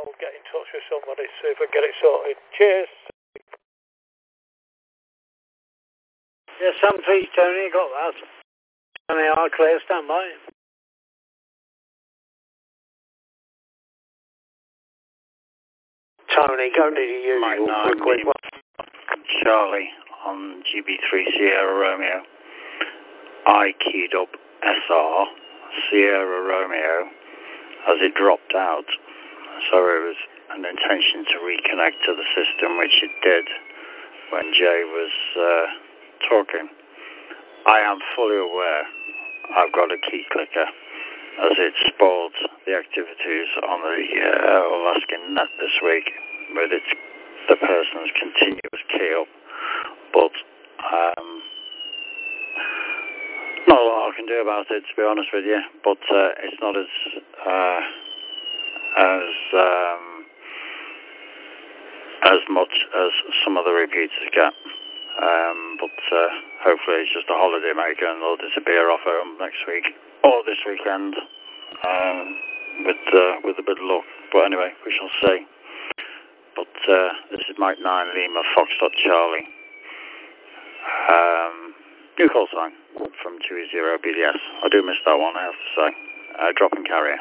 I'll get in touch with somebody, see if I can get it sorted. Cheers. Yeah, some please, Tony, got that. Tony, I'll clear, stand by. Tony, go to the usual quick one. Charlie on GB3 Sierra Romeo. I keyed up SR Sierra Romeo as it dropped out. So it was an intention to reconnect to the system, which it did when Jay was talking. I am fully aware I've got a key clicker as it spoiled the activities on the Alaskan net this week with the person's continuous key up. But not a lot I can do about it, to be honest with you. But it's not as much as some of the repeaters get. But hopefully it's just a holiday maker and they'll disappear off home next week or this weekend with a bit of luck. But anyway, we shall see. But this is Mike 9 Lima Foxtrot Charlie. New call sign from 20 BDS. I do miss that one, I have to say. Drop and carrier.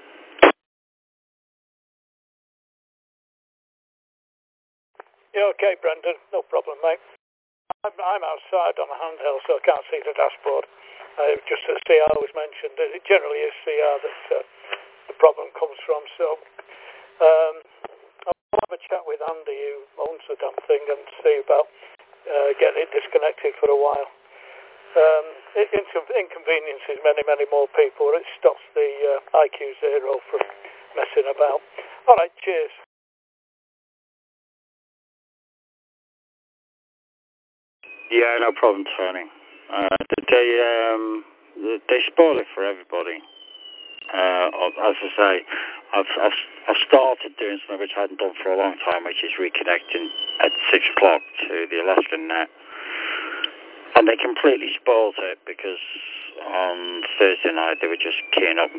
Yeah, okay, Brendan. No problem, mate. I'm outside on a handheld, so I can't see the dashboard. Just as CR was mentioned, it generally is CR that the problem comes from. So I'll have a chat with Andy, who owns the damn thing, and see about getting it disconnected for a while. It inconveniences many more people. It stops the IQ0 from messing about. All right, cheers. Yeah, no problem, Tony. They spoil it for everybody. As I say, I've started doing something which I hadn't done for a long time, which is reconnecting at 6 o'clock to the Alaskan net. And they completely spoiled it because on Thursday night they were just keying up.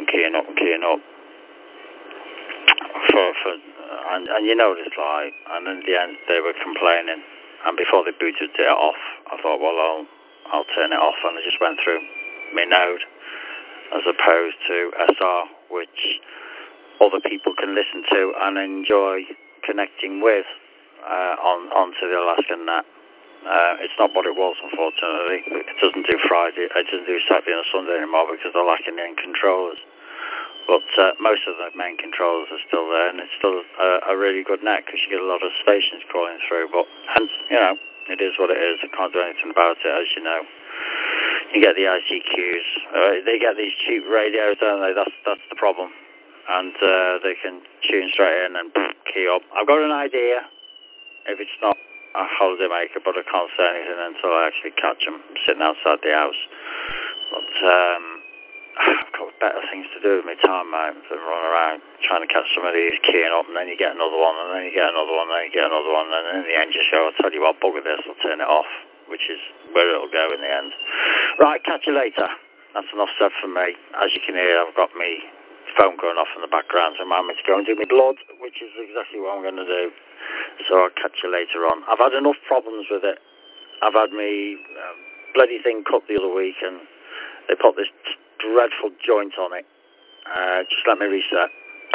And you know what it's like. And in the end they were complaining. And before they booted it off, I thought, well, I'll turn it off. And I just went through my node as opposed to SR, which other people can listen to and enjoy connecting with onto the Alaskan net. It's not what it was, unfortunately. It doesn't do Friday, it doesn't do Saturday and Sunday anymore because they're lacking in controllers. But most of the main controllers are still there, and it's still a really good net because you get a lot of stations calling through. But, and, you know, it is what it is. I can't do anything about it, as you know. You get the ICQs. They get these cheap radios, don't they? That's the problem. And they can tune straight in and key up. I've got an idea, if it's not a holiday maker, but I can't say anything until I actually catch them sitting outside the house. But I've got better things to do with my time, mate, than run around trying to catch some of these keying up, and then you get another one, and then you get another one, and then you get another one, and in the end you show, I'll tell you what, bugger this, I'll turn it off, which is where it'll go in the end. Right, catch you later. That's enough said for me. As you can hear, I've got my phone going off in the background to remind me to go and do my blood, which is exactly what I'm going to do. So I'll catch you later on. I've had enough problems with it. I've had me bloody thing cut the other week, and they put this dreadful joint on it. Just let me reset.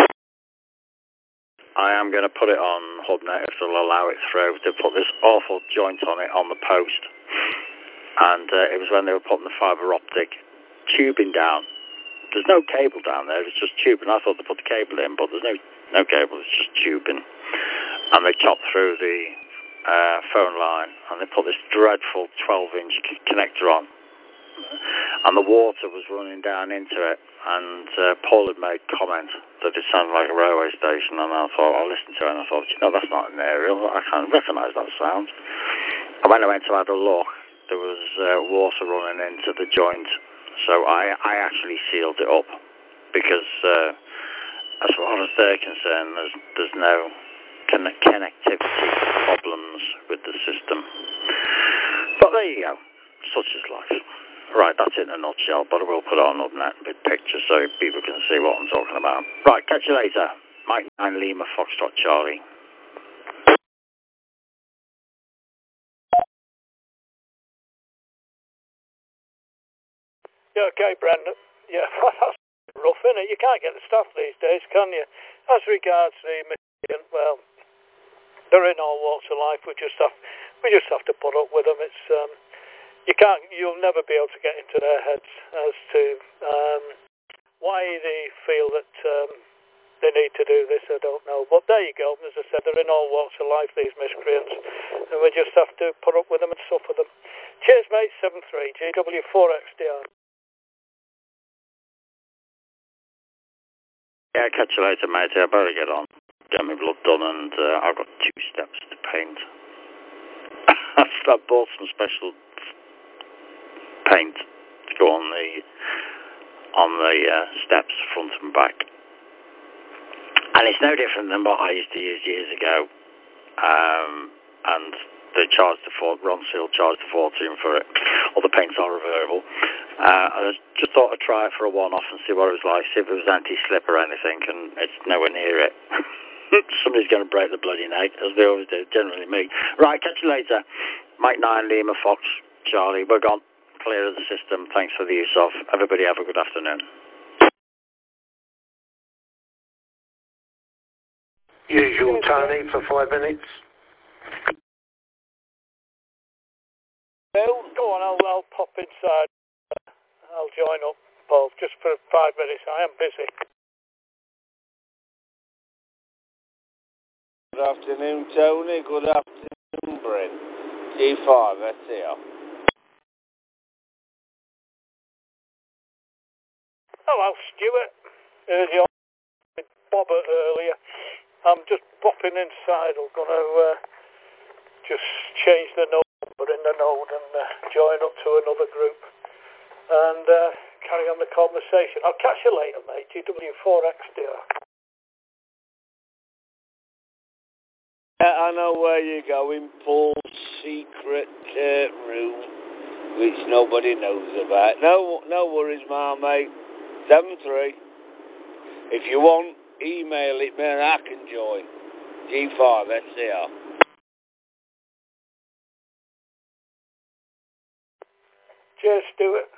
I am going to put it on HubNet if they'll allow it through. They put this awful joint on it on the post, and it was when they were putting the fibre optic tubing down. There's no cable down there, it's just tubing. I thought they put the cable in, but there's no cable, it's just tubing. And they chopped through the phone line, and they put this dreadful 12-inch connector on. And the water was running down into it, and Paul had made comment that it sounded like a railway station, and I thought, I listened to it, and I thought, you know, that's not an aerial, I can't recognise that sound. And when I went to have a look, there was water running into the joint, so I actually sealed it up, because as far as they're concerned, there's no connectivity problems with the system. But there you go, such is life. Right, that's it in a nutshell, but I will put it on HubNet with pictures so people can see what I'm talking about. Right, catch you later. Mike 9 Lima Foxtrot Charlie. Yeah, okay, Brendan. Yeah, that's rough, isn't it? You can't get the staff these days, can you? As regards the Michigan, well, they're in all walks of life. We just have to put up with them. It's you'll never be able to get into their heads as to why they feel that they need to do this. I don't know, but there you go. As I said, they're in all walks of life, these miscreants, and we just have to put up with them and suffer them. Cheers, mate. 73 GW4XDR. Yeah, catch you later, mate. I better get on. Get my blood done, and I've got 2 steps to paint. I bought some special paint to go on the steps, front and back. And it's no different than what I used to use years ago. And they charged Ron Seal charged the fortune for it. All the paints are reversible. I just thought I'd try it for a one-off and see what it was like, see if it was anti-slip or anything, and it's nowhere near it. Somebody's going to break the bloody neck, as they always do, generally me. Right, catch you later. Mike 9, Lima, Fox, Charlie, we're gone. Clear of the system. Thanks for the use of. Everybody have a good afternoon. Usual, Tony, for 5 minutes. Go on, I'll pop inside. I'll join up, Paul, just for 5 minutes. I am busy. Good afternoon, Tony. Good afternoon, Brent. G5, that's here. Hello, Stuart. You with Bobbert earlier. I'm just popping inside. I'm going to just change the number in the node and join up to another group and carry on the conversation. I'll catch you later, mate. GW4XDR. I know where you're going, Paul's secret room, which nobody knows about. No worries, mate. 73. If you want, email it me and I can join. G5, that's here. Cheers, Stuart.